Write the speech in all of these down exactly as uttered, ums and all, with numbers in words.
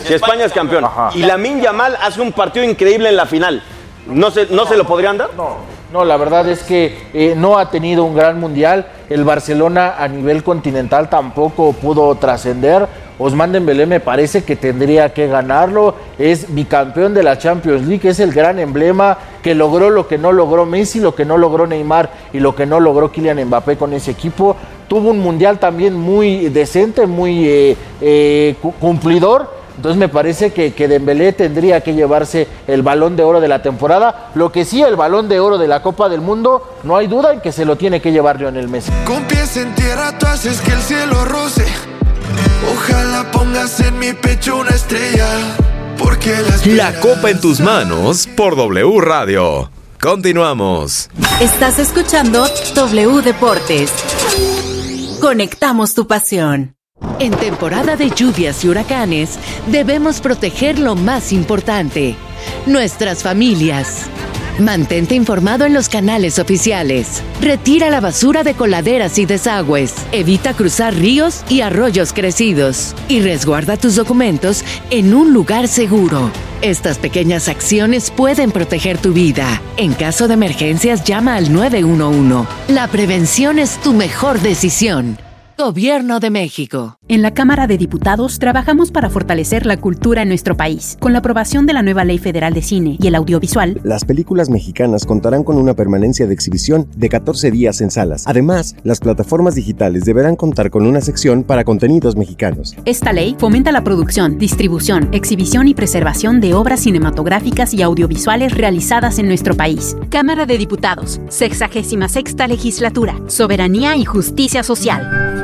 Si España es campeón. Ajá. Y Lamine Yamal hace un partido increíble en la final. ¿No se, no, no se lo podrían dar? No, no, la verdad es que eh, no ha tenido un gran mundial. El Barcelona a nivel continental tampoco pudo trascender. Ousmane Dembélé me parece que tendría que ganarlo. Es bicampeón de la Champions League, es el gran emblema que logró lo que no logró Messi, lo que no logró Neymar y lo que no logró Kylian Mbappé con ese equipo. Tuvo un mundial también muy decente, muy eh, eh, cumplidor. Entonces me parece que, que Dembélé tendría que llevarse el Balón de Oro de la temporada. Lo que sí, el Balón de Oro de la Copa del Mundo, no hay duda en que se lo tiene que llevar Lionel Messi. Con pies en tierra tú haces que el cielo roce. Ojalá pongas en mi pecho una estrella, porque las La Copa en tus manos por W Radio. Continuamos. Estás escuchando W Deportes. Conectamos tu pasión. En temporada de lluvias y huracanes, debemos proteger lo más importante, nuestras familias. Mantente informado en los canales oficiales. Retira la basura de coladeras y desagües. Evita cruzar ríos y arroyos crecidos. Y resguarda tus documentos en un lugar seguro. Estas pequeñas acciones pueden proteger tu vida. En caso de emergencias, llama al nueve uno uno. La prevención es tu mejor decisión. Gobierno de México. En la Cámara de Diputados trabajamos para fortalecer la cultura en nuestro país. Con la aprobación de la nueva Ley Federal de Cine y el Audiovisual, las películas mexicanas contarán con una permanencia de exhibición de catorce días en salas. Además, las plataformas digitales deberán contar con una sección para contenidos mexicanos. Esta ley fomenta la producción, distribución, exhibición y preservación de obras cinematográficas y audiovisuales realizadas en nuestro país. Cámara de Diputados, sexagésima sexta legislatura, soberanía y justicia social.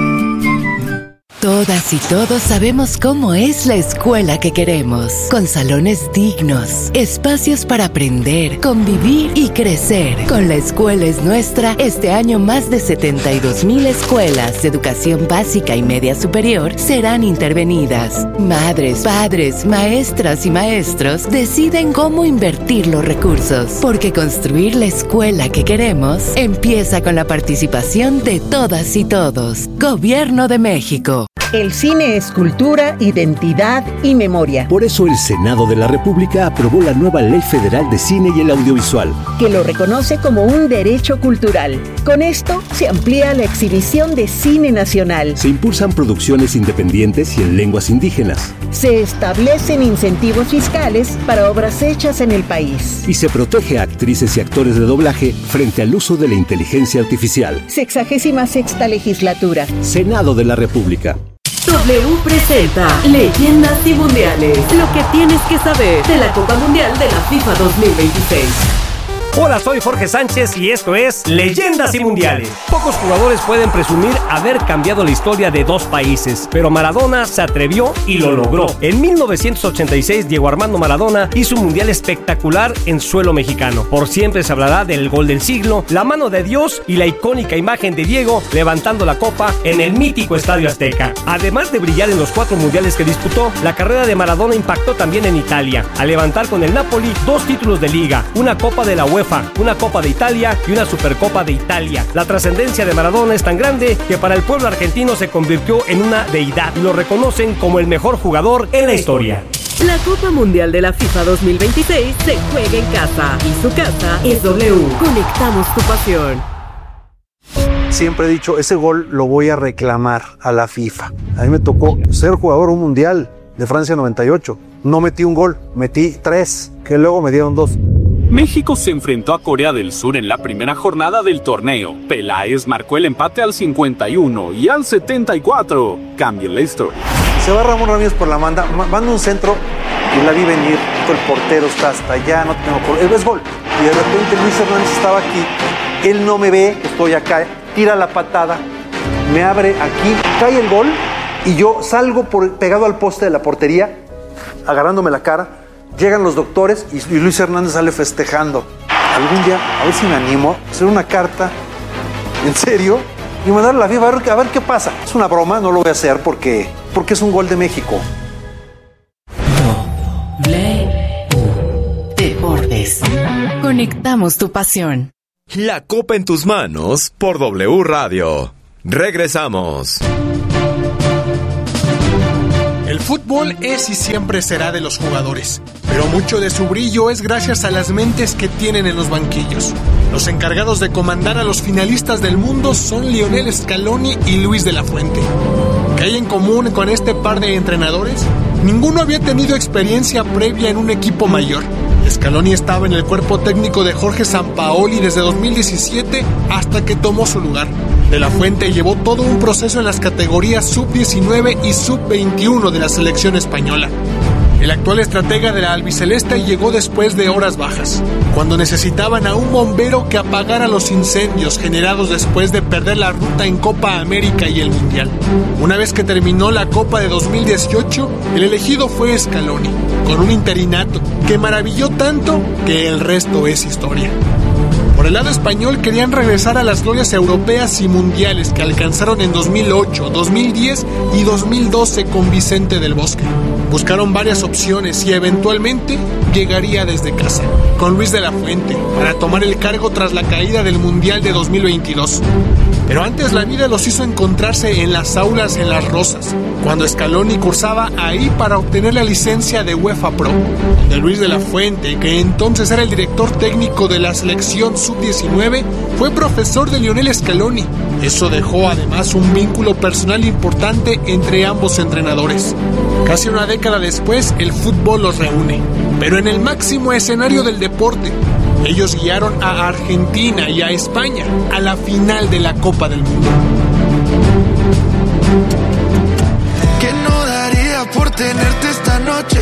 Todas y todos sabemos cómo es la escuela que queremos, con salones dignos, espacios para aprender, convivir y crecer. Con La Escuela es Nuestra, este año más de setenta y dos mil escuelas de educación básica y media superior serán intervenidas. Madres, padres, maestras y maestros deciden cómo invertir los recursos, porque construir la escuela que queremos empieza con la participación de todas y todos. Gobierno de México. El cine es cultura, identidad y memoria. Por eso el Senado de la República aprobó la nueva Ley Federal de Cine y el Audiovisual, que lo reconoce como un derecho cultural. Con esto se amplía la exhibición de cine nacional. Se impulsan producciones independientes y en lenguas indígenas. Se establecen incentivos fiscales para obras hechas en el país. Y se protege a actrices y actores de doblaje frente al uso de la inteligencia artificial. Sexagésima sexta legislatura. Senado de la República. W presenta Leyendas y Mundiales. Lo que tienes que saber de la Copa Mundial de la FIFA dos mil veintiséis. Hola, soy Jorge Sánchez y esto es Leyendas y Mundiales. Pocos jugadores pueden presumir haber cambiado la historia de dos países, pero Maradona se atrevió y lo logró. En mil novecientos ochenta y seis, Diego Armando Maradona hizo un mundial espectacular en suelo mexicano. Por siempre se hablará del gol del siglo, la mano de Dios y la icónica imagen de Diego levantando la copa en el mítico Estadio Azteca. Además de brillar en los cuatro mundiales que disputó, la carrera de Maradona impactó también en Italia, al levantar con el Napoli dos títulos de liga, una Copa de la UEFA, una Copa de Italia y una Supercopa de Italia. La trascendencia de Maradona es tan grande que para el pueblo argentino se convirtió en una deidad y lo reconocen como el mejor jugador en la historia. La Copa Mundial de la FIFA dos mil veintiséis se juega en casa y su casa es W. Conectamos tu pasión. Siempre he dicho, ese gol lo voy a reclamar a la FIFA. A mí me tocó ser jugador un mundial de Francia noventa y ocho. No metí un gol, metí tres, que luego me dieron dos. México se enfrentó a Corea del Sur en la primera jornada del torneo. Peláez marcó el empate al cincuenta y uno y al setenta y cuatro. Cambia la historia. Se va Ramón Ramírez por la banda, manda un centro y la vi venir. El portero está hasta allá, no tengo por... Es gol. Y de repente Luis Hernández estaba aquí. Él no me ve, estoy acá. Tira la patada, me abre aquí, cae el gol y yo salgo por, pegado al poste de la portería, agarrándome la cara. Llegan los doctores y, y Luis Hernández sale festejando. Algún día, a ver si me animo, a hacer una carta, en serio, y mandarle a la FIFA a ver, a ver qué pasa. Es una broma, no lo voy a hacer porque, porque es un gol de México. W Deportes. Conectamos tu pasión. La Copa en tus manos por W Radio. Regresamos. El fútbol es y siempre será de los jugadores, pero mucho de su brillo es gracias a las mentes que tienen en los banquillos. Los encargados de comandar a los finalistas del mundo son Lionel Scaloni y Luis de la Fuente. ¿Qué hay en común con este par de entrenadores? Ninguno había tenido experiencia previa en un equipo mayor. Scaloni estaba en el cuerpo técnico de Jorge Sampaoli desde dos mil diecisiete hasta que tomó su lugar. De la Fuente llevó todo un proceso en las categorías sub diecinueve y sub veintiuno de la selección española. El actual estratega de la albiceleste llegó después de horas bajas, cuando necesitaban a un bombero que apagara los incendios generados después de perder la ruta en Copa América y el Mundial. Una vez que terminó la Copa de dos mil dieciocho, el elegido fue Scaloni, con un interinato que maravilló tanto que el resto es historia. Por el lado español querían regresar a las glorias europeas y mundiales que alcanzaron en dos mil ocho, dos mil diez y dos mil doce con Vicente del Bosque. Buscaron varias opciones y eventualmente llegaría desde casa, con Luis de la Fuente, para tomar el cargo tras la caída del Mundial de dos mil veintidós. Pero antes la vida los hizo encontrarse en las aulas en Las Rosas, cuando Scaloni cursaba ahí para obtener la licencia de UEFA Pro, donde Luis de la Fuente, que entonces era el director técnico de la selección sub diecinueve, fue profesor de Lionel Scaloni. Eso dejó además un vínculo personal importante entre ambos entrenadores. Casi una década después, el fútbol los reúne, pero en el máximo escenario del deporte. Ellos guiaron a Argentina y a España a la final de la Copa del Mundo. ¿Qué no daría por tenerte esta noche?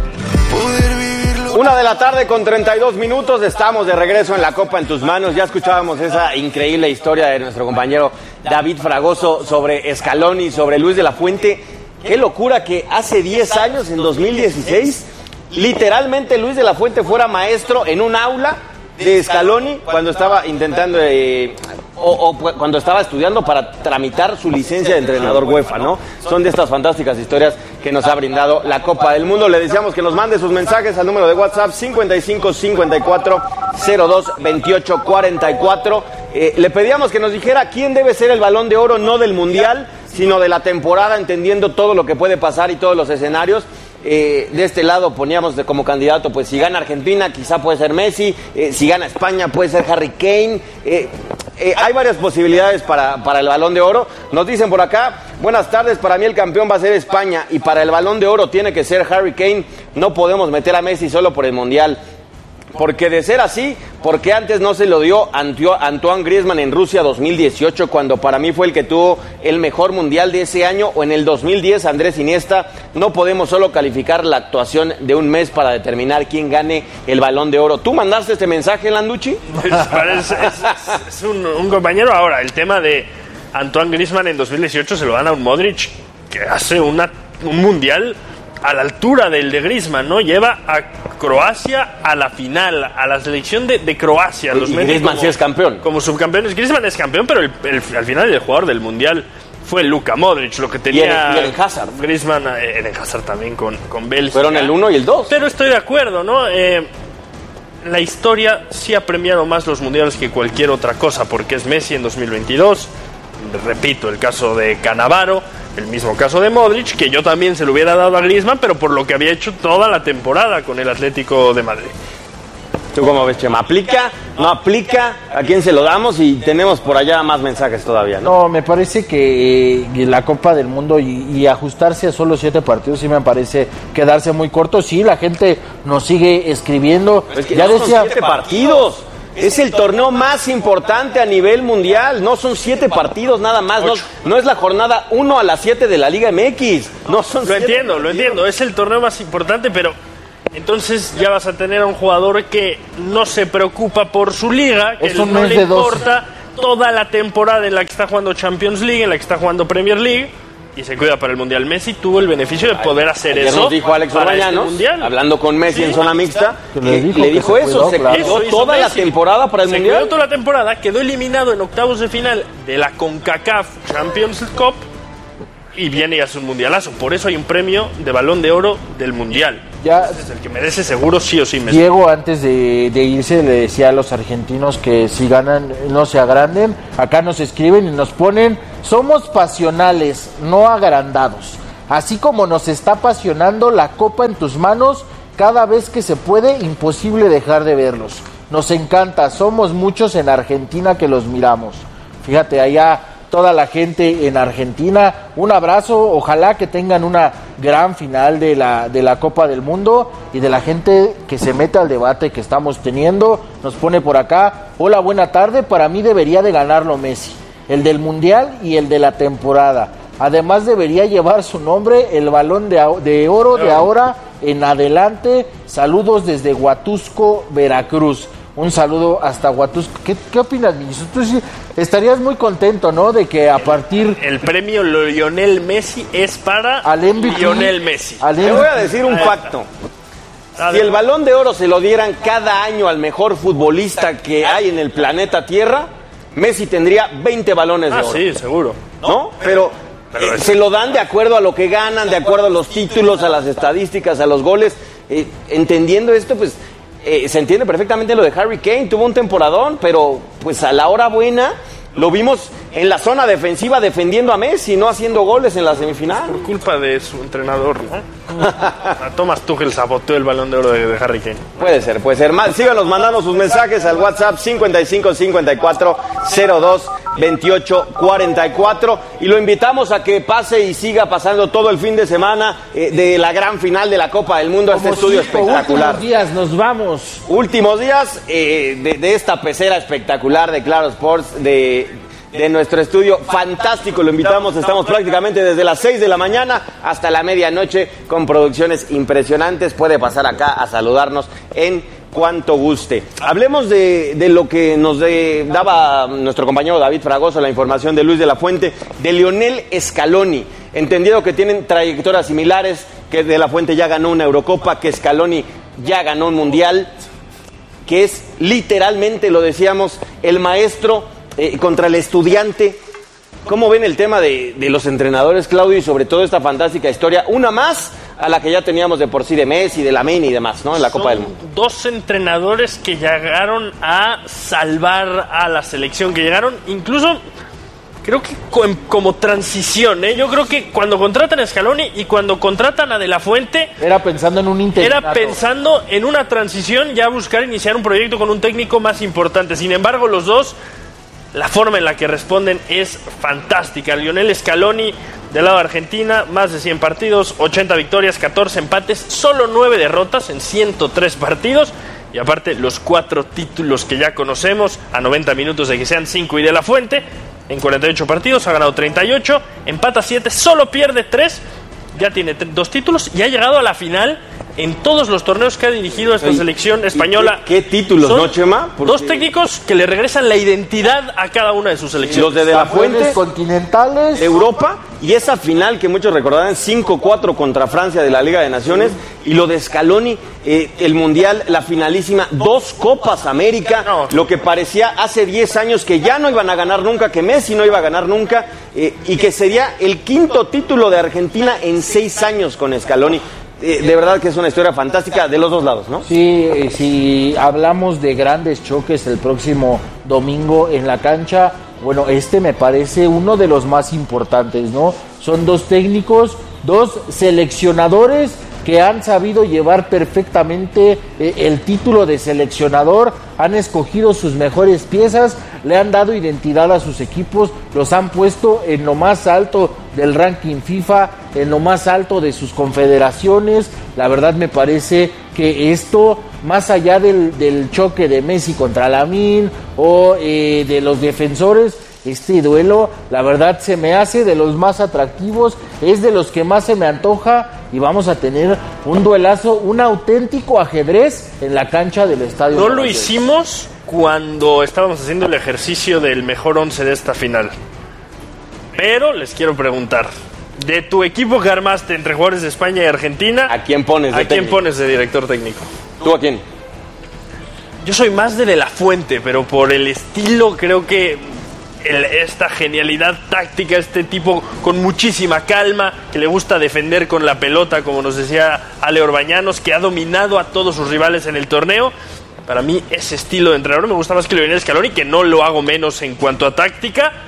Poder vivirlo. Una de la tarde con treinta y dos minutos, estamos de regreso en la Copa en tus manos. Ya escuchábamos esa increíble historia de nuestro compañero David Fragoso sobre Scaloni, sobre Luis de la Fuente. Qué locura que hace diez años, en dos mil dieciséis, literalmente Luis de la Fuente fuera maestro en un aula de Scaloni cuando estaba intentando eh, o, o cuando estaba estudiando para tramitar su licencia de entrenador UEFA, ¿no? Son de estas fantásticas historias que nos ha brindado la Copa del Mundo. Le deseamos que nos mande sus mensajes al número de WhatsApp cincuenta y cinco cincuenta y cuatro cero dos veintiocho cuarenta y cuatro. Eh, le pedíamos que nos dijera quién debe ser el Balón de Oro, no del Mundial, sino de la temporada, entendiendo todo lo que puede pasar y todos los escenarios. Eh, de este lado poníamos de, como candidato, pues si gana Argentina quizá puede ser Messi, eh, si gana España puede ser Harry Kane. eh, eh, hay varias posibilidades para, para el Balón de Oro. Nos dicen por acá: buenas tardes, para mí el campeón va a ser España y para el Balón de Oro tiene que ser Harry Kane. No podemos meter a Messi solo por el Mundial, porque de ser así, porque antes no se lo dio Antoine Griezmann en Rusia dos mil dieciocho, cuando para mí fue el que tuvo el mejor mundial de ese año, o en el dos mil diez Andrés Iniesta. No podemos solo calificar la actuación de un mes para determinar quién gane el Balón de Oro. ¿Tú mandaste este mensaje, Landucci? Es, es, es un, un compañero. Ahora, el tema de Antoine Griezmann en dos mil dieciocho se lo dan a un Modric que hace una, un mundial a la altura del de Griezmann, ¿no? Lleva a Croacia a la final, a la selección de, de Croacia. Los y Griezmann como, sí es campeón. Como subcampeones. Griezmann es campeón, pero el, el, al final el jugador del mundial fue Luka Modric, lo que tenía y Eden Hazard. Griezmann, Eden Hazard también con, con Bélgica. Fueron el uno y el dos. Pero estoy de acuerdo, ¿no? Eh, la historia sí ha premiado más los mundiales que cualquier otra cosa, porque es Messi en dos mil veintidós, repito, el caso de Cannavaro, el mismo caso de Modric, que yo también se lo hubiera dado a Griezmann, pero por lo que había hecho toda la temporada con el Atlético de Madrid. ¿Tú cómo ves, Chema? ¿Aplica? ¿No aplica? ¿A quién se lo damos? Y tenemos por allá más mensajes todavía, ¿no? No, me parece que eh, la Copa del Mundo y, y ajustarse a solo siete partidos sí me parece quedarse muy corto. Sí, la gente nos sigue escribiendo. Es que ya no decía, son siete partidos. Es el torneo más importante a nivel mundial. No son siete partidos nada más. No, no es la jornada uno a las siete de la Liga M X. No son Lo entiendo, partidos. lo entiendo. Es el torneo más importante, pero entonces ya vas a tener a un jugador que no se preocupa por su liga, que no le importa toda la temporada en la que está jugando Champions League, en la que está jugando Premier League, y se cuida para el Mundial. Messi tuvo el beneficio de poder hacer Ayer eso. Nos dijo Alex Orbañanos, este hablando con Messi, sí, en zona mixta, que le dijo, le dijo que se eso, cuidó, se claro. quedó eso toda Messi. la temporada para el se Mundial. Se quedó toda la temporada, quedó eliminado en octavos de final de la CONCACAF Champions Cup y viene y hace un mundialazo. Por eso hay un premio de Balón de Oro del Mundial. Ya, es el que merece seguro sí o sí Messi. Diego, antes de, de irse, le decía a los argentinos que si ganan no se agranden. Acá nos escriben y nos ponen: somos pasionales, no agrandados. Así como nos está apasionando la Copa en tus manos, cada vez que se puede, imposible dejar de verlos. Nos encanta, somos muchos en Argentina que los miramos. Fíjate, allá toda la gente en Argentina, un abrazo, ojalá que tengan una gran final de la, de la Copa del Mundo, y de la gente que se mete al debate que estamos teniendo. Nos pone por acá, hola, buena tarde, para mí debería de ganarlo Messi, el del Mundial y el de la temporada. Además debería llevar su nombre el Balón de, de Oro de ahora en adelante. Saludos desde Huatusco, Veracruz. Un saludo hasta Huatusco. ¿Qué, qué opinas, ministro? Tú sí estarías muy contento, ¿no? De que a partir... El premio Lionel Messi es para al M V P, Lionel Messi. Al Te voy a decir un facto. Si el Balón de Oro se lo dieran cada año al mejor futbolista que hay en el planeta Tierra, Messi tendría veinte balones de ah, oro. Sí, seguro. ¿No? Pero, Pero eh, se lo dan de acuerdo a lo que ganan, de acuerdo a los títulos, a las estadísticas, a los goles. Eh, entendiendo esto, pues... Eh, se entiende perfectamente lo de Harry Kane, tuvo un temporadón, pero pues a la hora buena lo vimos en la zona defensiva defendiendo a Messi, no haciendo goles en la semifinal. Por culpa de su entrenador, ¿no? Thomas Tuchel saboteó el Balón de Oro de, de Harry Kane. Puede ser, puede ser. Síganos mandando sus mensajes al WhatsApp cincuenta y cinco cincuenta y cuatro cero dos veintiocho cuarenta y cuatro, y lo invitamos a que pase y siga pasando todo el fin de semana eh, de la gran final de la Copa del Mundo a este estudio espectacular. Últimos días, nos vamos. Últimos días eh, de, de esta pecera espectacular de Claro Sports, de... de nuestro estudio fantástico. Lo invitamos, estamos prácticamente desde las seis de la mañana hasta la medianoche con producciones impresionantes. Puede pasar acá a saludarnos en cuanto guste. Hablemos de, de lo que nos de, daba nuestro compañero David Fragoso, la información de Luis de la Fuente, de Lionel Scaloni. Entendido que tienen trayectorias similares, que de la Fuente ya ganó una Eurocopa, que Scaloni ya ganó un Mundial, que es literalmente, lo decíamos, el maestro Eh, contra el estudiante. ¿Cómo ven el tema de, de los entrenadores, Claudio, y sobre todo esta fantástica historia? Una más a la que ya teníamos de por sí de Messi, de Lamine y demás, ¿no? En la Copa Son del Mundo. Dos entrenadores que llegaron a salvar a la selección, que llegaron incluso, creo que como transición, ¿eh? Yo creo que cuando contratan a Scaloni y cuando contratan a De La Fuente... Era pensando en un interinato. Era pensando en una transición, ya buscar iniciar un proyecto con un técnico más importante. Sin embargo, los dos... La forma en la que responden es fantástica. Lionel Scaloni, del lado de Argentina, más de cien partidos, ochenta victorias, catorce empates, solo nueve derrotas en ciento tres partidos. Y aparte, los cuatro títulos que ya conocemos, a noventa minutos de que sean cinco. Y De La Fuente, en cuarenta y ocho partidos, ha ganado treinta y ocho, empata siete, solo pierde tres. Ya tiene dos títulos y ha llegado a la final en todos los torneos que ha dirigido esta selección española. ¿Qué, qué títulos, Son no, Chema? Porque... Dos técnicos que le regresan la identidad a cada una de sus selecciones. Los de De La Fuente, continentales, Europa, y esa final que muchos recordarán, cinco cuatro contra Francia de la Liga de Naciones, y lo de Scaloni, eh, el Mundial, la finalísima, dos Copas América, no. Lo que parecía hace diez años que ya no iban a ganar nunca, que Messi no iba a ganar nunca, eh, y que sería el quinto título de Argentina en seis años con Scaloni. Eh, de verdad que es una historia fantástica de los dos lados, ¿no? Sí, eh, si hablamos de grandes choques el próximo domingo en la cancha, bueno, este me parece uno de los más importantes, ¿no? Son dos técnicos, dos seleccionadores que han sabido llevar perfectamente eh, el título de seleccionador, han escogido sus mejores piezas, le han dado identidad a sus equipos, los han puesto en lo más alto del ranking FIFA, en lo más alto de sus confederaciones. La verdad me parece que esto, más allá del, del choque de Messi contra Lamine o eh, de los defensores, este duelo, la verdad, se me hace de los más atractivos, es de los que más se me antoja, y vamos a tener un duelazo, un auténtico ajedrez en la cancha del estadio. No lo hicimos cuando estábamos haciendo el ejercicio del mejor once de esta final. Pero les quiero preguntar, de tu equipo que armaste entre jugadores de España y Argentina, ¿a quién pones de ¿A quién técnico? pones de director técnico? ¿Tú a quién? Yo soy más de De La Fuente, pero por el estilo creo que el, esta genialidad táctica, este tipo con muchísima calma, que le gusta defender con la pelota, como nos decía Ale Orbañanos, que ha dominado a todos sus rivales en el torneo. Para mí ese estilo de entrenador me gusta más que Lionel Scaloni, que no lo hago menos en cuanto a táctica.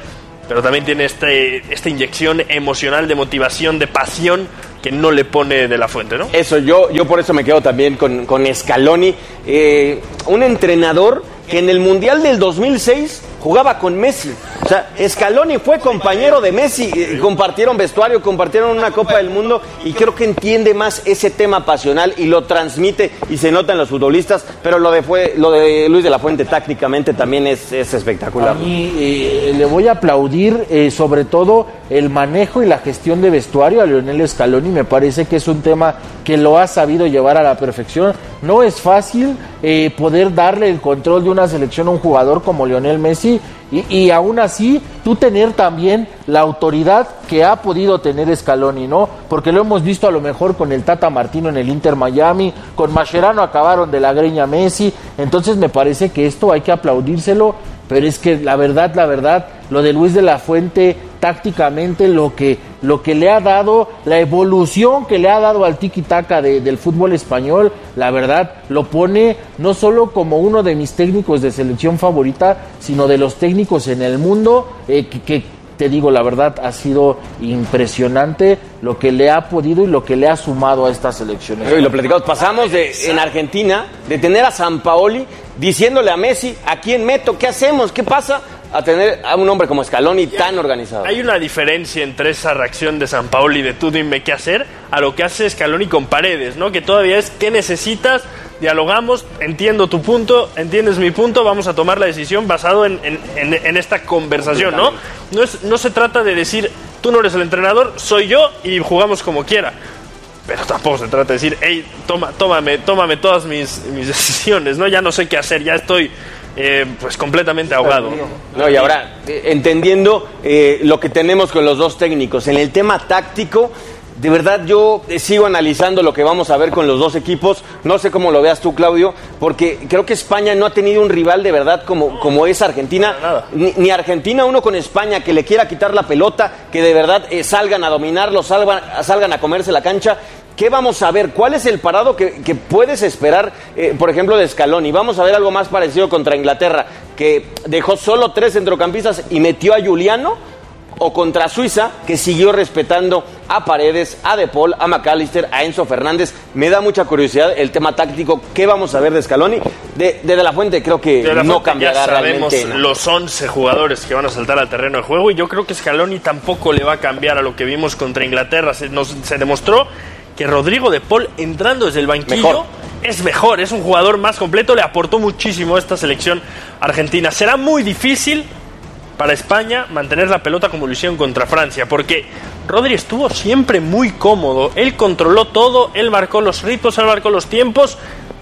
pero también tiene este, esta inyección emocional de motivación, de pasión que no le pone De La Fuente, ¿no? Eso, yo, yo por eso me quedo también con, con Scaloni, eh, un entrenador que en el Mundial del dos mil seis jugaba con Messi. O sea, Scaloni fue compañero de Messi, eh, compartieron vestuario, compartieron una Copa del Mundo, y creo que entiende más ese tema pasional y lo transmite y se nota en los futbolistas, pero lo de, fue, lo de Luis de la Fuente tácticamente también es, es espectacular. A mí eh, le voy a aplaudir eh, sobre todo el manejo y la gestión de vestuario a Lionel Scaloni. Me parece que es un tema que lo ha sabido llevar a la perfección. No es fácil eh, poder darle el control de una selección a un jugador como Lionel Messi, y, y aún así tú tener también la autoridad que ha podido tener Scaloni, ¿no? Porque lo hemos visto a lo mejor con el Tata Martino en el Inter Miami, con Mascherano acabaron de la greña Messi. Entonces me parece que esto hay que aplaudírselo, pero es que la verdad, la verdad, lo de Luis de la Fuente tácticamente, lo que, lo que le ha dado, la evolución que le ha dado al tiki-taka de, del fútbol español, la verdad, lo pone no solo como uno de mis técnicos de selección favorita, sino de los técnicos en el mundo, eh, que, que te digo, la verdad, ha sido impresionante lo que le ha podido y lo que le ha sumado a estas selecciones. Y lo platicamos, pasamos de, en Argentina, de tener a Sampaoli diciéndole a Messi, ¿a quién meto? ¿Qué hacemos? ¿Qué pasa? A tener a un hombre como Scaloni tan organizado. Hay una diferencia entre esa reacción de Sampaoli de tú dime qué hacer, a lo que hace Scaloni con Paredes, ¿no? Que todavía es ¿qué necesitas? Dialogamos, entiendo tu punto, entiendes mi punto, vamos a tomar la decisión basado en, en, en, en esta conversación, ¿no? No, es, no se trata de decir tú no eres el entrenador, soy yo y jugamos como quiera. Pero tampoco se trata de decir, hey, toma, tómame, tómame todas mis, mis decisiones, ¿no? Ya no sé qué hacer, ya estoy eh, pues completamente ahogado. No, y ahora, eh, entendiendo eh, lo que tenemos con los dos técnicos, en el tema táctico, de verdad yo sigo analizando lo que vamos a ver con los dos equipos. No sé cómo lo veas tú, Claudio, porque creo que España no ha tenido un rival de verdad como, como es Argentina. Ni, ni Argentina uno con España que le quiera quitar la pelota, que de verdad eh, salgan a dominarlo, salgan, salgan a comerse la cancha. ¿Qué vamos a ver? ¿Cuál es el parado que, que puedes esperar, eh, por ejemplo, de Scaloni? Vamos a ver algo más parecido contra Inglaterra, que dejó solo tres centrocampistas y metió a Giuliano, o contra Suiza, que siguió respetando a Paredes, a De Paul, a McAllister, a Enzo Fernández. Me da mucha curiosidad el tema táctico. ¿Qué vamos a ver de Scaloni? De, de, de la Fuente creo que de la no Fuente cambiará ya sabemos realmente. ¿No? Los once jugadores que van a saltar al terreno de juego, y yo creo que Scaloni tampoco le va a cambiar a lo que vimos contra Inglaterra. Se, nos, se demostró que Rodrigo De Paul, entrando desde el banquillo, mejor. es mejor, es un jugador más completo, le aportó muchísimo a esta selección argentina. Será muy difícil para España mantener la pelota como lo hicieron contra Francia, porque Rodri estuvo siempre muy cómodo, él controló todo, él marcó los ritmos, él marcó los tiempos,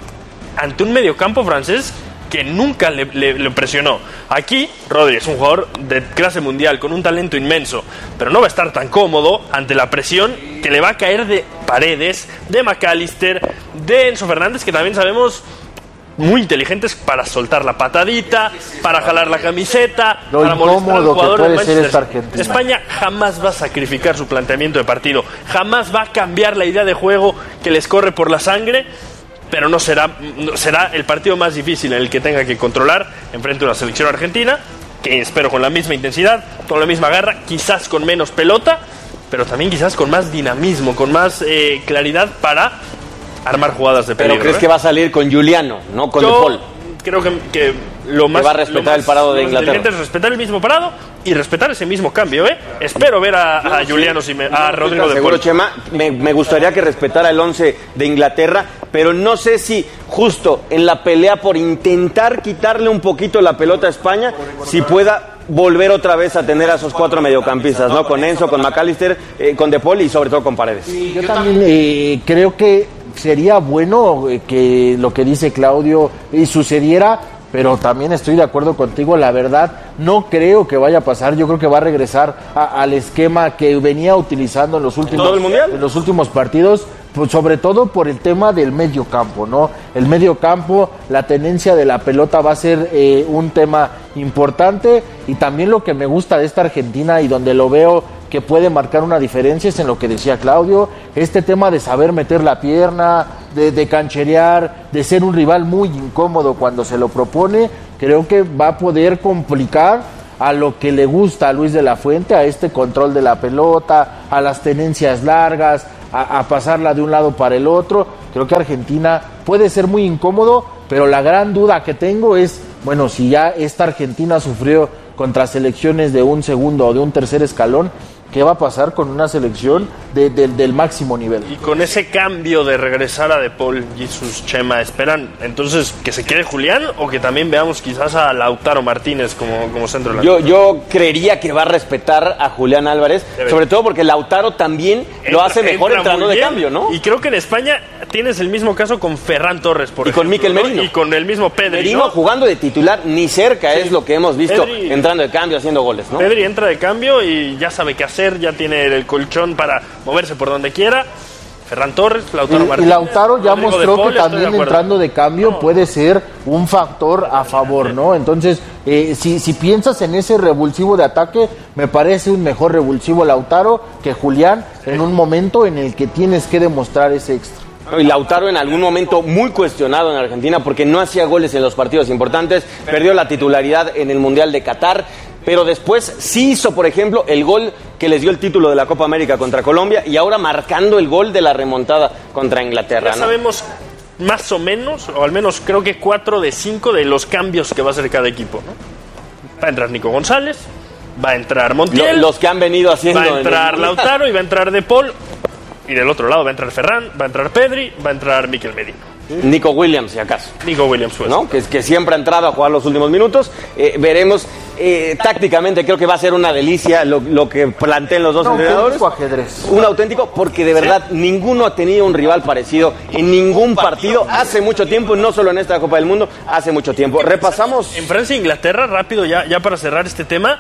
ante un mediocampo francés que nunca le, le, le presionó. Aquí, Rodri es un jugador de clase mundial, con un talento inmenso, pero no va a estar tan cómodo ante la presión que le va a caer de Paredes, de McAllister, de Enzo Fernández, que también sabemos muy inteligentes para soltar la patadita, para jalar la camiseta, lo para molestar al jugador que de puede ser esta Manchester. Argentina. España jamás va a sacrificar su planteamiento de partido, jamás va a cambiar la idea de juego que les corre por la sangre, pero no será, no, será el partido más difícil en el que tenga que controlar enfrente a una selección argentina, que espero con la misma intensidad, con la misma garra, quizás con menos pelota, pero también quizás con más dinamismo, con más eh, claridad para armar jugadas de peligro. ¿Pero crees ¿eh? que va a salir con Giuliano, no con Yo De Paul? Creo que, que lo más... Que va a respetar lo más, el parado de lo más Inglaterra. inteligente es respetar el mismo parado y respetar ese mismo cambio, ¿eh? Espero ver a, a Giuliano, si me, a Rodrigo De Seguro, Paul. Chema, me, me gustaría que respetara el once de Inglaterra, pero no sé si justo en la pelea por intentar quitarle un poquito la pelota a España, si pueda volver otra vez a tener a esos cuatro mediocampistas, ¿no? Con Enzo, con McAllister, eh, con De Paul y sobre todo con Paredes. Yo también eh, creo que sería bueno eh, que lo que dice Claudio eh, sucediera, pero también estoy de acuerdo contigo, la verdad no creo que vaya a pasar. Yo creo que va a regresar a, al esquema que venía utilizando en los últimos, ¿todo el mundial? en los últimos partidos, pues sobre todo por el tema del medio campo, ¿no? El medio campo, la tenencia de la pelota va a ser eh, un tema importante, y también lo que me gusta de esta Argentina y donde lo veo que puede marcar una diferencia es en lo que decía Claudio, este tema de saber meter la pierna, de, de cancherear, de ser un rival muy incómodo cuando se lo propone. Creo que va a poder complicar a lo que le gusta a Luis de la Fuente, a este control de la pelota, a las tenencias largas, a, a pasarla de un lado para el otro. Creo que Argentina puede ser muy incómodo, pero la gran duda que tengo es, bueno, si ya esta Argentina sufrió contra selecciones de un segundo o de un tercer escalón, ¿qué va a pasar con una selección de, de, del máximo nivel? Y con ese cambio de regresar a De Paul, Jesús, Chema, ¿esperan entonces que se quede Julián o que también veamos quizás a Lautaro Martínez como, como centro delantero? Yo, yo creería que va a respetar a Julián Álvarez, Debe. sobre todo porque Lautaro también entra, lo hace mejor entrando de cambio, ¿no? Y creo que en España tienes el mismo caso con Ferran Torres, por y ejemplo. Y con Mikel ¿no? Merino. Y con el mismo Pedri, Merino ¿no? jugando de titular, ni cerca sí. es lo que hemos visto Pedri, entrando de cambio, haciendo goles, ¿no? Pedri entra de cambio y ya sabe qué hacer, ya tiene el colchón para moverse por donde quiera. Ferran Torres, Lautaro y, Martínez. Y Lautaro ya Rodrigo mostró Paul, que también de entrando de cambio no. puede ser un factor a favor, ¿no? Entonces, eh, si, si piensas en ese revulsivo de ataque, me parece un mejor revulsivo Lautaro que Julián sí. en un momento en el que tienes que demostrar ese extra. Y Lautaro en algún momento muy cuestionado en Argentina porque no hacía goles en los partidos importantes, perdió la titularidad en el Mundial de Qatar, pero después sí hizo, por ejemplo, el gol que les dio el título de la Copa América contra Colombia y ahora marcando el gol de la remontada contra Inglaterra. Ya ¿no? sabemos más o menos, o al menos creo que cuatro de cinco de los cambios que va a hacer cada equipo, ¿no? Va a entrar Nico González, va a entrar Montiel, Lo, los que han venido haciendo. Va a entrar el... Lautaro y va a entrar De Paul. Y del otro lado va a entrar Ferran, va a entrar Pedri, va a entrar Mikel Merino. Nico Williams, si acaso. Nico Williams, pues. ¿No? Que, que siempre ha entrado a jugar los últimos minutos. Eh, veremos. Eh, tácticamente creo que va a ser una delicia lo, lo que planteen los dos no, entrenadores. Un ajedrez. Un auténtico, porque de verdad ¿Sí? ninguno ha tenido un rival parecido en ningún partido hace mucho tiempo, no solo en esta Copa del Mundo, hace mucho tiempo. Repasamos. En Francia e Inglaterra, rápido, ya, ya para cerrar este tema,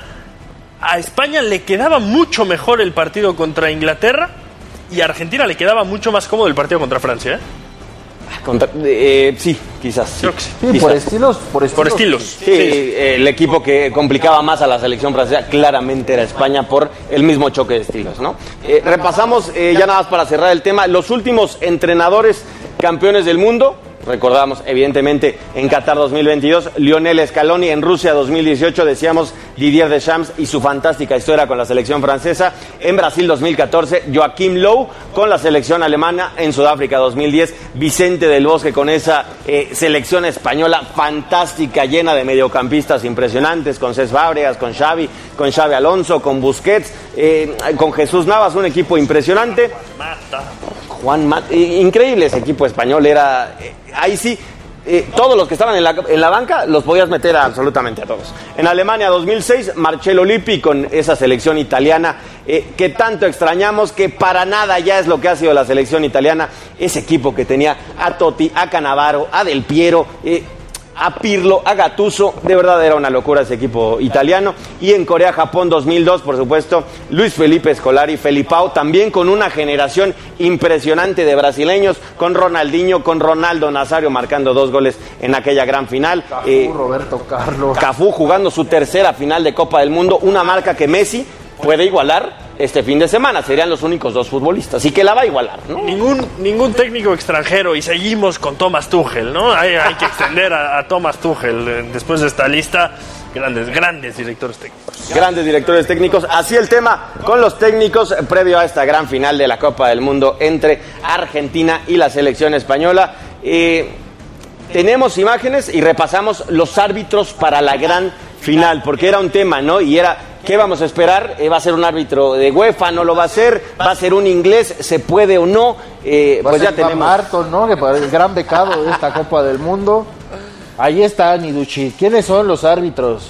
a España le quedaba mucho mejor el partido contra Inglaterra. Y a Argentina le quedaba mucho más cómodo el partido contra Francia, ¿eh? Contra, eh, sí, quizás. Sí, Creo que sí. sí quizás. por estilos. Por estilos. Por estilos. Sí, sí. El equipo que complicaba más a la selección francesa claramente era España por el mismo choque de estilos, ¿no? Eh, repasamos, eh, ya nada más para cerrar el tema, los últimos entrenadores campeones del mundo. Recordamos, evidentemente, en Qatar dos mil veintidós, Lionel Scaloni, en Rusia dos mil dieciocho, decíamos Didier Deschamps y su fantástica historia con la selección francesa. En Brasil dos mil catorce, Joachim Löw con la selección alemana. En Sudáfrica dos mil diez, Vicente del Bosque con esa eh, selección española fantástica, llena de mediocampistas impresionantes, con Cesc Fábregas, con Xavi, con Xavi Alonso, con Busquets, eh, con Jesús Navas, un equipo impresionante. Mata. Juan Mat, increíble ese equipo español, era eh, ahí sí, eh, todos los que estaban en la, en la banca los podías meter a, absolutamente a todos. En Alemania dos mil seis, Marcello Lippi con esa selección italiana eh, que tanto extrañamos, que para nada ya es lo que ha sido la selección italiana, ese equipo que tenía a Totti, a Cannavaro, a Del Piero, eh, a Pirlo, a Gattuso, de verdad era una locura ese equipo italiano. Y en Corea-Japón dos mil dos, por supuesto, Luis Felipe Scolari, Felipao, también con una generación impresionante de brasileños, con Ronaldinho, con Ronaldo Nazario marcando dos goles en aquella gran final. Cafú, eh, Roberto Carlos. Cafú jugando su tercera final de Copa del Mundo, una marca que Messi puede igualar este fin de semana. Serían los únicos dos futbolistas y que la va a igualar, ¿no? Ningún, ningún técnico extranjero y seguimos con Thomas Tuchel, ¿no? Hay, hay que extender a, a Thomas Tuchel después de esta lista. Grandes, grandes directores técnicos. Grandes directores técnicos. Así el tema con los técnicos previo a esta gran final de la Copa del Mundo entre Argentina y la selección española. Eh, tenemos imágenes y repasamos los árbitros para la gran final, porque era un tema, ¿no? Y era, ¿qué vamos a esperar? Eh, ¿Va a ser un árbitro de UEFA? ¿No lo va a ser? ¿Va a ser un inglés? ¿Se puede o no? Eh, pues ya tenemos. Marton, ¿no? Que para el gran becado de esta Copa del Mundo. Ahí está Niduchi. ¿Quiénes son los árbitros?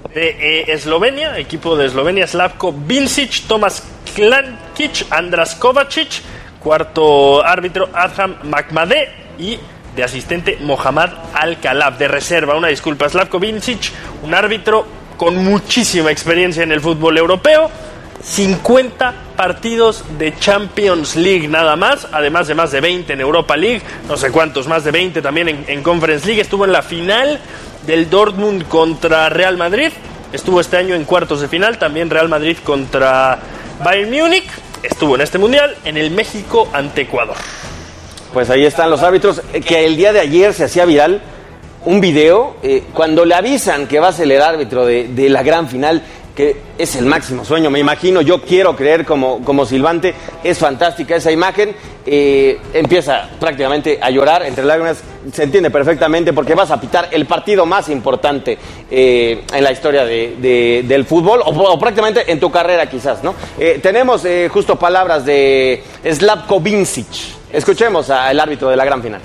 De eh, Eslovenia, equipo de Eslovenia, Slavko Vincic, Tomas Klankic, Andras Kovacic, cuarto árbitro Adham Makmadeh y de asistente Mohammad Al-Khalaf, de reserva, una disculpa, Slavko Vincic, un árbitro con muchísima experiencia en el fútbol europeo, cincuenta partidos de Champions League nada más, además de más de veinte en Europa League, no sé cuántos, más de veinte también en, en Conference League. Estuvo en la final del Dortmund contra Real Madrid, estuvo este año en cuartos de final, también Real Madrid contra Bayern Múnich, estuvo en este Mundial en el México ante Ecuador. Pues ahí están los árbitros, que el día de ayer se hacía viral un video, eh, cuando le avisan que va a ser el árbitro de, de la gran final, que es el máximo sueño, me imagino, yo quiero creer como, como silbante, es fantástica esa imagen, eh, empieza prácticamente a llorar entre lágrimas, se entiende perfectamente porque vas a pitar el partido más importante eh, en la historia de, de, del fútbol, o, o prácticamente en tu carrera quizás, ¿no? Eh, tenemos eh, justo palabras de Slavko Vincic, escuchemos al árbitro de la gran final.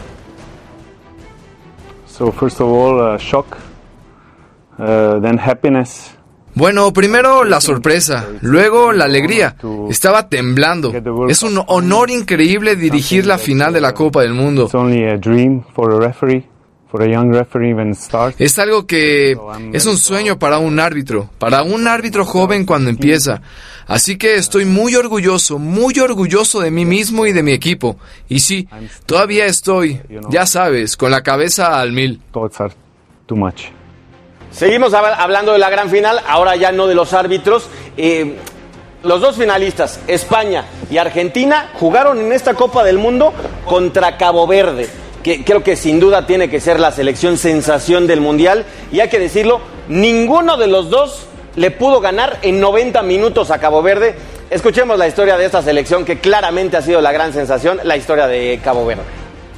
So first of all, uh, shock, uh, then happiness. Bueno, primero la sorpresa, luego la alegría. Estaba temblando. Es un honor increíble dirigir la final de la Copa del Mundo. Es algo que es un sueño para un árbitro, para un árbitro joven cuando empieza. Así que estoy muy orgulloso, muy orgulloso de mí mismo y de mi equipo. Y sí, todavía estoy, ya sabes, con la cabeza al mil. Seguimos hab- hablando de la gran final, ahora ya no de los árbitros. Eh, los dos finalistas, España y Argentina, jugaron en esta Copa del Mundo contra Cabo Verde, que creo que sin duda tiene que ser la selección sensación del Mundial. Y hay que decirlo, ninguno de los dos le pudo ganar en noventa minutos a Cabo Verde. Escuchemos la historia de esta selección que claramente ha sido la gran sensación, la historia de Cabo Verde.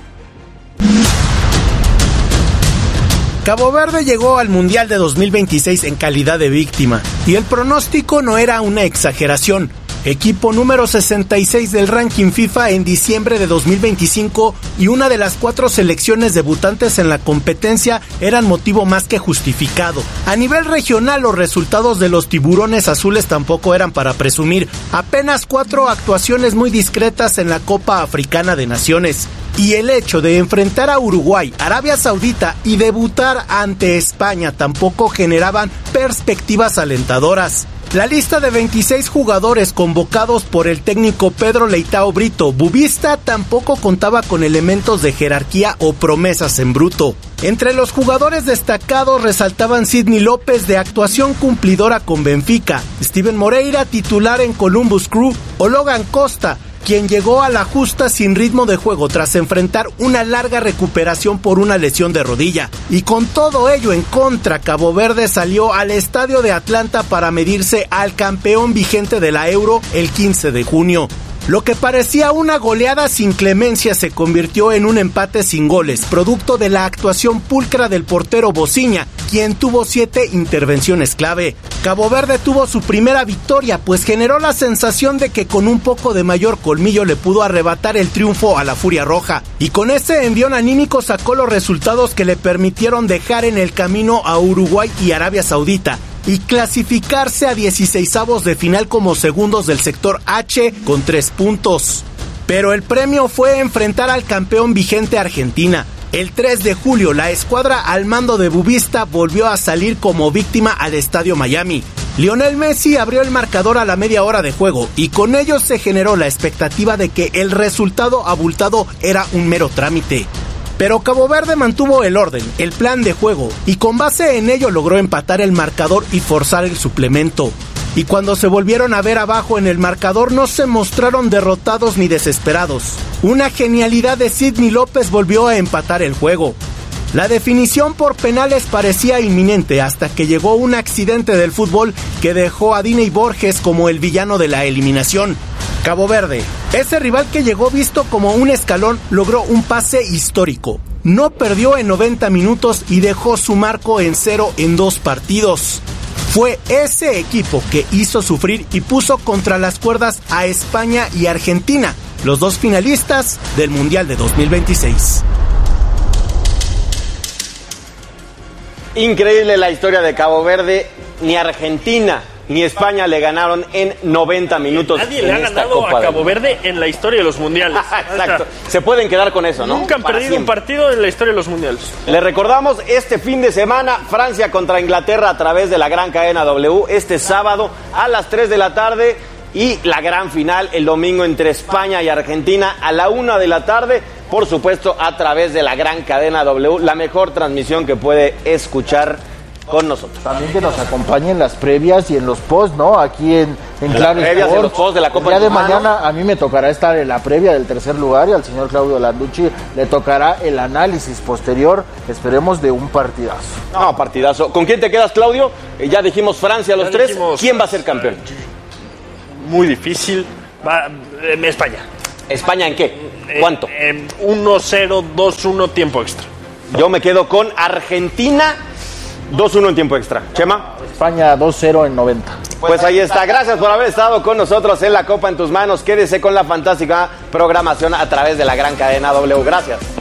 Cabo Verde llegó al Mundial de dos mil veintiséis en calidad de víctima, y el pronóstico no era una exageración. Equipo número sesenta y seis del ranking FIFA en diciembre de dos mil veinticinco y una de las cuatro selecciones debutantes en la competencia eran motivo más que justificado. A nivel regional, los resultados de los tiburones azules tampoco eran para presumir. Apenas cuatro actuaciones muy discretas en la Copa Africana de Naciones. Y el hecho de enfrentar a Uruguay, Arabia Saudita y debutar ante España tampoco generaban perspectivas alentadoras. La lista de veintiséis jugadores convocados por el técnico Pedro Leitao Brito Bubista tampoco contaba con elementos de jerarquía o promesas en bruto. Entre los jugadores destacados resaltaban Sidney López, de actuación cumplidora con Benfica, Steven Moreira, titular en Columbus Crew, o Logan Costa, quien llegó a la justa sin ritmo de juego tras enfrentar una larga recuperación por una lesión de rodilla. Y con todo ello en contra, Cabo Verde salió al estadio de Atlanta para medirse al campeón vigente de la Euro el quince de junio. Lo que parecía una goleada sin clemencia se convirtió en un empate sin goles, producto de la actuación pulcra del portero Bociña, quien tuvo siete intervenciones clave. Cabo Verde tuvo su primera victoria, pues generó la sensación de que con un poco de mayor colmillo le pudo arrebatar el triunfo a la Furia Roja, y con ese envión anímico sacó los resultados que le permitieron dejar en el camino a Uruguay y Arabia Saudita, y clasificarse a dieciseisavos de final como segundos del sector H con tres puntos. Pero el premio fue enfrentar al campeón vigente Argentina. El tres de julio, la escuadra al mando de Bubista volvió a salir como víctima al Estadio Miami. Lionel Messi abrió el marcador a la media hora de juego, y con ello se generó la expectativa de que el resultado abultado era un mero trámite. Pero Cabo Verde mantuvo el orden, el plan de juego, y con base en ello logró empatar el marcador y forzar el suplemento. Y cuando se volvieron a ver abajo en el marcador, no se mostraron derrotados ni desesperados. Una genialidad de Sidney López volvió a empatar el juego. La definición por penales parecía inminente hasta que llegó un accidente del fútbol que dejó a Diney Borges como el villano de la eliminación. Cabo Verde, ese rival que llegó visto como un escalón, logró un pase histórico. No perdió en noventa minutos y dejó su marco en cero en dos partidos. Fue ese equipo que hizo sufrir y puso contra las cuerdas a España y Argentina, los dos finalistas del Mundial de dos mil veintiséis. Increíble la historia de Cabo Verde. Ni Argentina ni España le ganaron en noventa minutos. Nadie le ha ganado Copa a Cabo Verde en la historia de los mundiales. Exacto. Se pueden quedar con eso, ¿no? Nunca han Para perdido siempre. un partido en la historia de los mundiales. Les recordamos, este fin de semana, Francia contra Inglaterra a través de la gran cadena W, este sábado a las tres de la tarde, y la gran final el domingo entre España y Argentina a la una de la tarde, por supuesto a través de la gran cadena W, la mejor transmisión que puede escuchar con nosotros. También que nos acompañen en las previas y en los posts, ¿no? Aquí en, en Claro previas Sport. y los posts de la Copa El día de Tucumano. mañana a mí me tocará estar en la previa del tercer lugar y al señor Claudio Landucci le tocará el análisis posterior, esperemos, de un partidazo. No, partidazo. ¿Con quién te quedas, Claudio? Eh, ya dijimos Francia los Ya tres. dijimos, ¿Quién va a ser campeón? Muy difícil. Va, eh, España. ¿España en qué? ¿Cuánto? Eh, eh, uno cero, dos uno, tiempo extra. Yo me quedo con Argentina, dos uno en tiempo extra. Chema. España dos cero en noventa. Pues ahí está. Gracias por haber estado con nosotros en La Copa en tus manos. Quédese con la fantástica programación a través de la gran cadena W. Gracias.